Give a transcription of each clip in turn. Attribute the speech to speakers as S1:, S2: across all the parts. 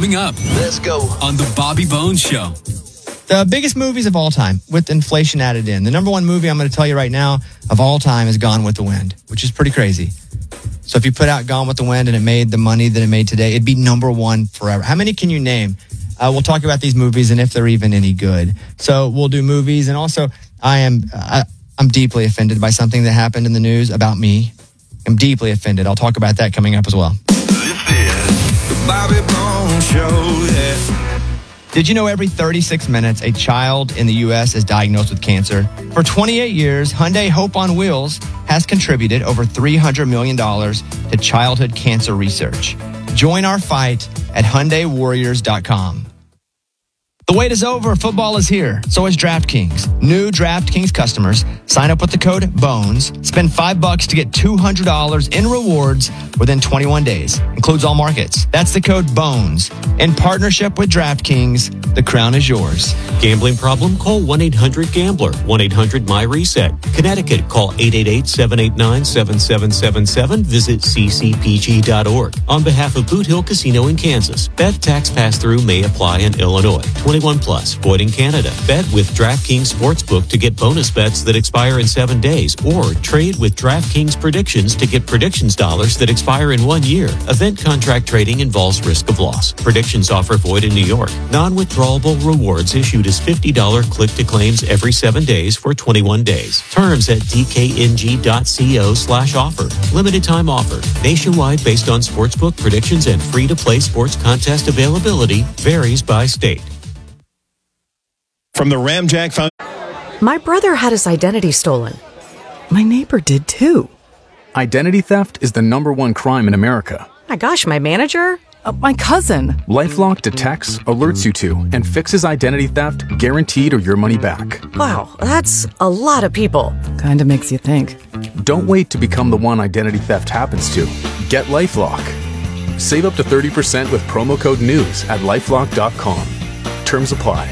S1: Coming up.
S2: Let's go.
S1: On The Bobby Bones Show.
S3: The biggest movies of all time with inflation added in. The number one movie I'm going to tell you right now of all time is Gone with the Wind, which is pretty crazy. So if you put out Gone with the Wind and it made the money that it made today, it'd be number one forever. How many can you name? We'll talk about these movies and if they're even any good. So we'll do movies. And also, I'm deeply offended by something that happened in the news about me. I'm deeply offended. I'll talk about that coming up as well.
S2: This is the Bobby Bones Show. Yeah.
S3: Did you know every 36 minutes, a child in the U.S. is diagnosed with cancer? For 28 years, Hyundai Hope on Wheels has contributed over $300 million to childhood cancer research. Join our fight at HyundaiWarriors.com. The wait is over. Football is here. So is DraftKings. New DraftKings customers sign up with the code BONES. Spend $5 to get $200 in rewards within 21 days. Includes all markets. That's the code BONES. In partnership with DraftKings, the crown is yours.
S4: Gambling problem? Call 1-800-GAMBLER. 1-800-MY-RESET. Connecticut, call 888-789-7777. Visit ccpg.org. On behalf of Boot Hill Casino in Kansas, bet tax pass-through may apply in Illinois. 21 plus, void in Canada. Bet with DraftKings Sportsbook to get bonus bets that expire in 7 days, or trade with DraftKings Predictions to get predictions dollars that expire in 1 year. Event contract trading involves risk of loss. Predictions offer void in New York. Non-withdrawable rewards issued as $50 click-to-claims every 7 days for 21 days. Terms at dkng.co/offer. Limited time offer. Nationwide based on sportsbook predictions and free-to-play sports contest availability. Varies by state.
S5: From the Ramjack Foundation.
S6: My brother had his identity stolen. My neighbor did too.
S7: Identity theft is the #1 crime in America.
S6: My gosh, my manager?
S8: My cousin.
S7: LifeLock detects, alerts you to, and fixes identity theft guaranteed or your money back.
S6: Wow, that's a lot of people.
S8: Kinda makes you think.
S7: Don't wait to become the one identity theft happens to. Get LifeLock. Save up to 30% with promo code NEWS at LifeLock.com. Terms apply.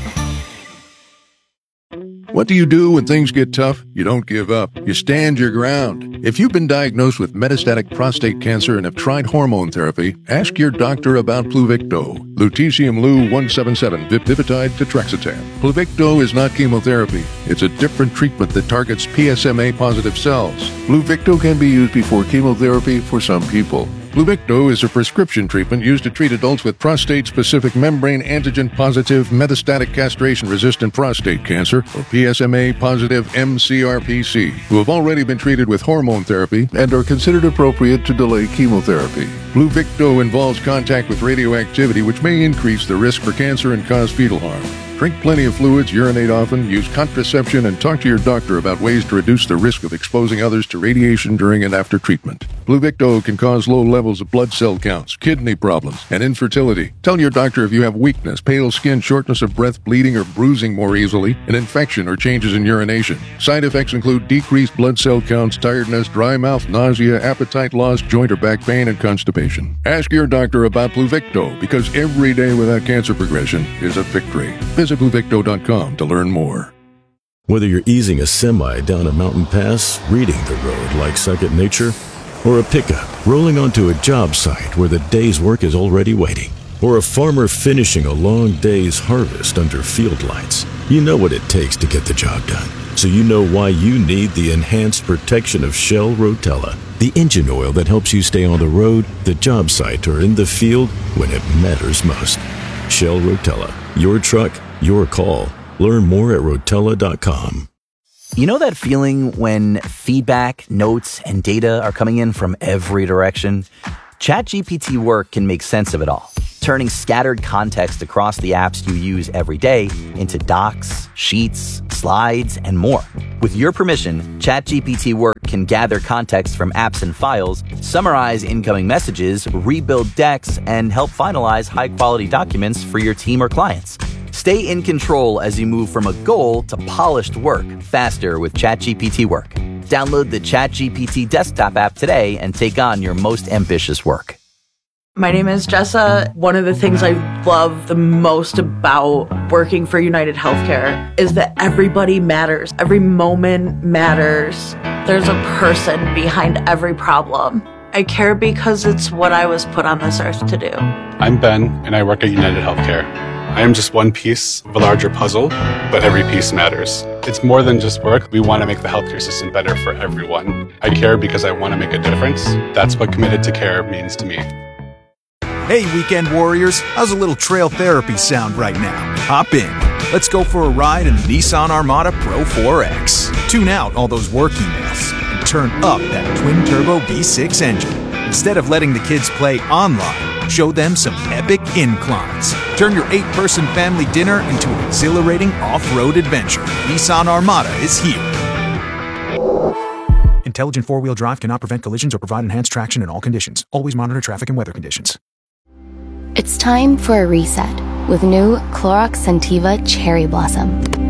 S9: What do you do when things get tough? You don't give up. You stand your ground. If you've been diagnosed with metastatic prostate cancer and have tried hormone therapy, ask your doctor about Pluvicto. Lutetium Lu-177, Vipitide, Tetraxetan. Pluvicto is not chemotherapy. It's a different treatment that targets PSMA-positive cells. Pluvicto can be used before chemotherapy for some people. Pluvicto is a prescription treatment used to treat adults with prostate-specific membrane antigen-positive metastatic castration-resistant prostate cancer, or PSMA-positive mCRPC, who have already been treated with hormone therapy and are considered appropriate to delay chemotherapy. Pluvicto involves contact with radioactivity, which may increase the risk for cancer and cause fetal harm. Drink plenty of fluids, urinate often, use contraception, and talk to your doctor about ways to reduce the risk of exposing others to radiation during and after treatment. Pluvicto can cause low levels of blood cell counts, kidney problems, and infertility. Tell your doctor if you have weakness, pale skin, shortness of breath, bleeding or bruising more easily, an infection or changes in urination. Side effects include decreased blood cell counts, tiredness, dry mouth, nausea, appetite loss, joint or back pain, and constipation. Ask your doctor about Pluvicto, because every day without cancer progression is a victory. Visit Pluvicto.com to learn more.
S10: Whether you're easing a semi down a mountain pass, reading the road like second nature, or a pickup rolling onto a job site where the day's work is already waiting, or a farmer finishing a long day's harvest under field lights, you know what it takes to get the job done. So you know why you need the enhanced protection of Shell Rotella, the engine oil that helps you stay on the road, the job site, or in the field when it matters most. Shell Rotella. Your truck, your call. Learn more at Rotella.com.
S11: You know that feeling when feedback, notes, and data are coming in from every direction? ChatGPT Work can make sense of it all, turning scattered context across the apps you use every day into docs, sheets, slides, and more. With your permission, ChatGPT Work can gather context from apps and files, summarize incoming messages, rebuild decks, and help finalize high-quality documents for your team or clients. Stay in control as you move from a goal to polished work faster with ChatGPT Work. Download the ChatGPT desktop app today and take on your most ambitious work.
S12: My name is Jessa. One of the things I love the most about working for United Healthcare is that everybody matters. Every moment matters. There's a person behind every problem. I care because it's what I was put on this earth to do.
S5: I'm Ben, and I work at United Healthcare. I am just one piece of a larger puzzle, but every piece matters. It's more than just work. We want to make the healthcare system better for everyone. I care because I want to make a difference. That's what committed to care means to me.
S13: Hey, weekend warriors, how's a little trail therapy sound right now? Hop in. Let's go for a ride in the Nissan Armada Pro 4X. Tune out all those work emails and turn up that twin-turbo V6 engine. Instead of letting the kids play online, show them some epic inclines. Turn your 8-person family dinner into an exhilarating off-road adventure. Nissan Armada is here. Intelligent four-wheel drive cannot prevent collisions or provide enhanced traction in all conditions. Always monitor traffic and weather conditions.
S14: It's time for a reset with new Clorox Scentiva Cherry Blossom.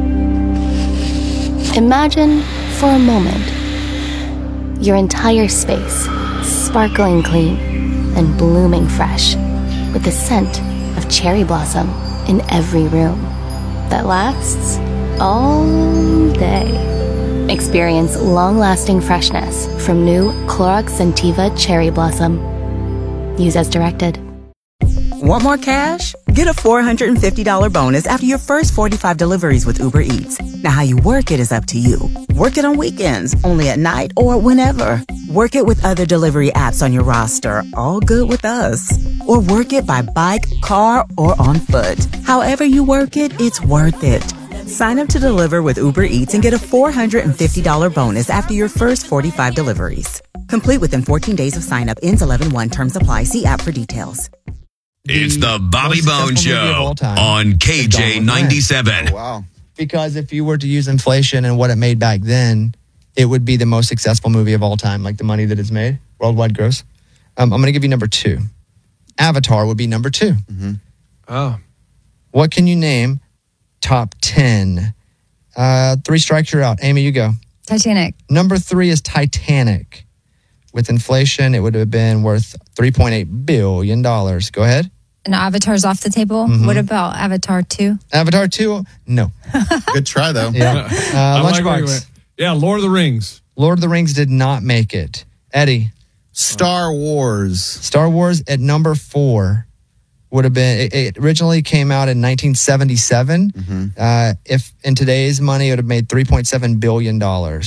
S14: Imagine, for a moment, your entire space sparkling clean and blooming fresh with the scent of cherry blossom in every room that lasts all day. Experience long-lasting freshness from new Clorox Scentiva Cherry Blossom. Use as directed.
S15: Want more cash? Get a $450 bonus after your first 45 deliveries with Uber Eats. Now, how you work it is up to you. Work it on weekends, only at night, or whenever. Work it with other delivery apps on your roster, all good with us. Or work it by bike, car, or on foot. However you work it, it's worth it. Sign up to deliver with Uber Eats and get a $450 bonus after your first 45 deliveries. Complete within 14 days of sign up. Ends 11/1. Terms apply. See app for details.
S1: It's the Bobby Bone Show on KJ97.
S3: Oh, wow. Because if you were to use inflation and what it made back then, it would be the most successful movie of all time, like the money that it's made, worldwide gross. I'm going to give you number 2. Avatar would be number 2.
S16: Mm-hmm.
S3: Oh. What can you name top 10? 3 strikes, you're out. Amy, you go.
S17: Titanic.
S3: Number 3 is Titanic. With inflation, it would have been worth $3.8 billion. Go ahead.
S17: And Avatar's off the table.
S3: Mhm.
S17: What about Avatar 2?
S3: Avatar 2? No.
S16: Good try, though.
S3: Yeah.
S18: I like where you
S3: Lunchbox.
S18: went. Yeah, Lord of the Rings.
S3: Lord of the Rings did not make it. Eddie.
S16: Star Wars.
S3: Star Wars at number 4 would have been, it originally came out in 1977. If in today's money, it would have made $3.7 billion.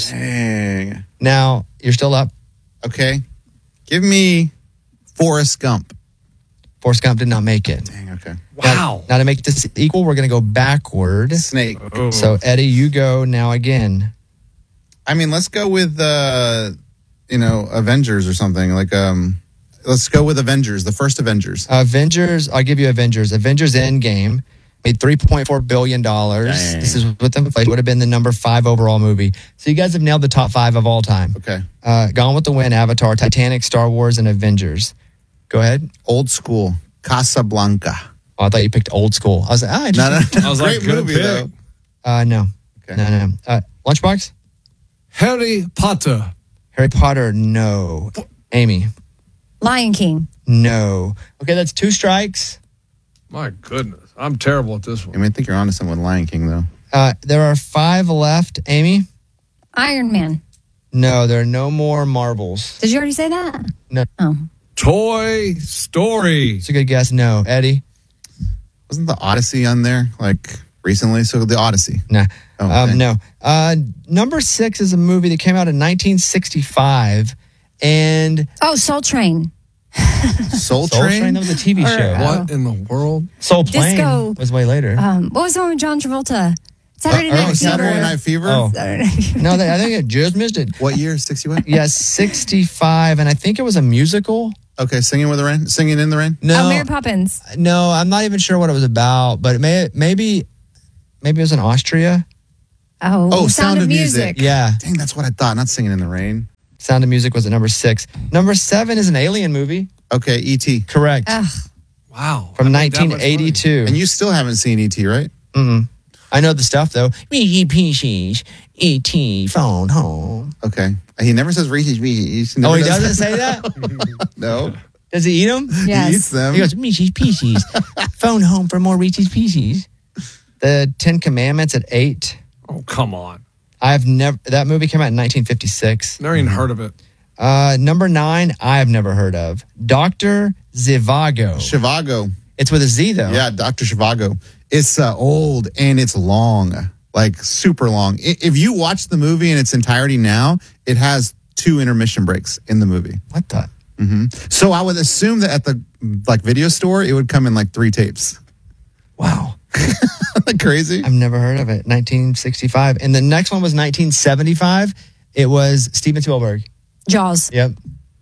S16: Dang.
S3: Now, you're still up.
S16: Okay. Give me Forrest Gump.
S3: Forrest Gump did not make it.
S16: Dang, okay.
S3: Wow. Now to make this equal, we're going to go backward.
S16: Snake.
S3: So, Eddie, you go now again.
S16: I mean, let's go with, Avengers or something. Like, let's go with Avengers, the first Avengers.
S3: Avengers, I'll give you Avengers. Avengers Endgame made $3.4 billion. This is with inflation. Would have been the number 5 overall movie. So you guys have nailed the top 5 of all time.
S16: Okay.
S3: Gone with the Wind, Avatar, Titanic, Star Wars, and Avengers. Go ahead.
S16: Old school, Casablanca.
S3: Oh, I thought you picked Old School. I was like, I
S18: was like,
S16: Great
S18: good
S16: movie,
S18: pick.
S16: though.
S3: No.
S16: Okay.
S3: No. Lunchbox?
S18: Harry Potter.
S3: Harry Potter, no. Amy?
S17: Lion King.
S3: No. Okay, that's 2 strikes.
S18: My goodness. I'm terrible at this one.
S16: I think you're onto someone with Lion King, though.
S3: There are 5 left. Amy?
S17: Iron Man.
S3: No, there are no more marbles.
S17: Did you already say that?
S3: No.
S17: Oh.
S18: Toy Story.
S3: It's a good guess. No. Eddie?
S16: Wasn't the Odyssey on there, like, recently? So the Odyssey.
S3: Nah.
S16: Oh, okay.
S3: No. Number 6 is a movie that came out in 1965. And
S17: Soul Train.
S16: Soul
S3: Train? That was a TV show.
S18: What in the world?
S3: Soul Plane
S17: Disco.
S3: was way later.
S17: What was the one with John Travolta? Saturday Night Fever.
S16: Saturday Night Fever?
S3: Oh.
S17: Saturday Night Fever.
S3: No, I think I just missed it.
S16: What year? 61?
S3: Yes, 65. And I think it was a musical.
S16: Okay, Singing in the Rain?
S3: No.
S17: Mary Poppins.
S3: No, I'm not even sure what it was about, but maybe it was in Austria.
S17: Oh, Sound of Music.
S3: Yeah.
S16: Dang, that's what I thought. Not Singing in the Rain.
S3: Sound of Music was at number 6. Number 7 is an alien movie.
S16: Okay, E.T.
S3: Correct.
S18: Wow.
S3: From 1982.
S16: And you still haven't seen E.T., right?
S3: Mm-mm. I know the stuff, though. Reese's Pieces, E.T. phone home.
S16: Okay. He never says Reese's Pieces.
S3: Oh, he doesn't say that?
S16: No.
S3: Does he eat them?
S17: Yes.
S16: He eats them.
S3: He goes, Reese's Pieces. Phone home for more Reese's Pieces. The 10 Commandments at 8.
S18: Oh, come on.
S3: That movie came out in 1956.
S18: Never even heard of it.
S3: Number 9, I've never heard of. Dr. Zhivago.
S16: Zhivago.
S3: It's with a Z, though.
S16: Yeah, Dr. Zhivago. It's old and it's long, like super long. If you watch the movie in its entirety now, it has 2 intermission breaks in the movie.
S3: What the?
S16: Mm-hmm. So I would assume that at the video store, it would come in 3 tapes.
S3: Wow.
S16: Crazy.
S3: I've never heard of it. 1965. And the next one was 1975. It was Steven Spielberg.
S17: Jaws.
S3: Yep.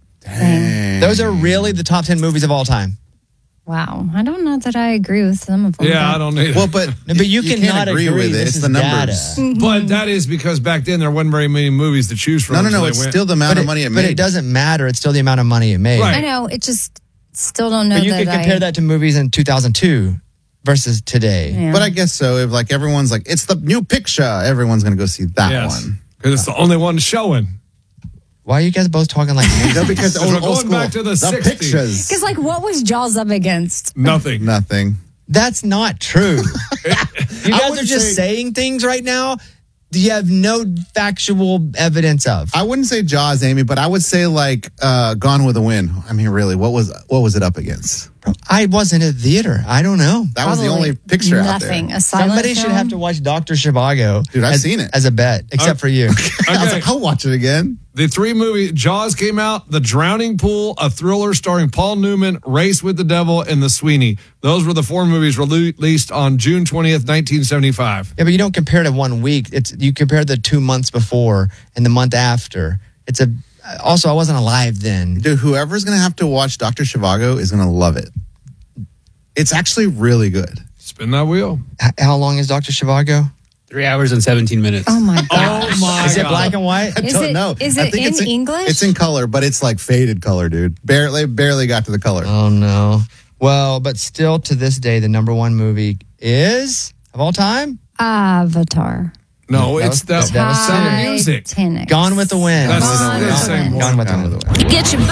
S16: Dang.
S3: Those are really the top 10 movies of all time.
S17: Wow. I don't know that I agree with some of them.
S18: Yeah, I don't either.
S16: Well, but
S3: you cannot agree with it.
S16: It's the numbers.
S18: But that is because back then there wasn't very many movies to choose from.
S16: No. It's still the amount of money it made.
S3: But it doesn't matter. It's still the amount of money it made.
S18: Right.
S17: I know. It just still don't know
S3: But you
S17: that
S3: could compare that to movies in 2002 versus today.
S17: Yeah.
S16: But I guess so. If everyone's it's the new picture, everyone's going to go see that one.
S18: Because it's the only one showing.
S3: Why are you guys both talking like me?
S16: No, because
S18: we're
S16: old
S18: going
S16: school.
S18: back to the 60s.
S16: Pictures.
S17: Because, what was Jaws up against?
S18: Nothing.
S3: That's not true. You guys are just saying things right now you have no factual evidence of.
S16: I wouldn't say Jaws, Amy, but I would say Gone with the Wind. I mean, really, what was it up against?
S3: I wasn't at theater. I don't know.
S16: That was the only picture out there.
S17: Nothing. A silent
S3: Somebody should
S17: film?
S3: have to watch Dr. Zhivago.
S16: Dude, I've seen it.
S3: As a bet, except for you.
S16: I was I'll watch it again.
S18: The 3 movies, Jaws came out, The Drowning Pool, a thriller starring Paul Newman, Race with the Devil, and The Sweeney. Those were the 4 movies released on June 20th, 1975.
S3: Yeah, but you don't compare to 1 week. You compare the 2 months before and the month after. Also, I wasn't alive then.
S16: Dude, whoever's going to have to watch Dr. Zhivago is going to love it. It's actually really good.
S18: Spin that wheel.
S3: How long is Dr. Zhivago?
S19: 3 hours and 17 minutes.
S17: Oh, my gosh.
S18: Oh, my
S3: Is it
S18: God.
S3: black and white?
S16: I don't know.
S17: Is
S16: I
S17: it
S16: think
S17: in English?
S16: It's in color, but it's faded color, dude. Barely got to the color.
S3: Oh, no. Well, but still to this day, the number 1 movie is, of all time?
S17: Avatar.
S18: No, it's the Sound of Music.
S17: Titanic.
S3: Gone with the Wind.
S18: That's the same one.
S3: Gone with the Wind.
S6: Get your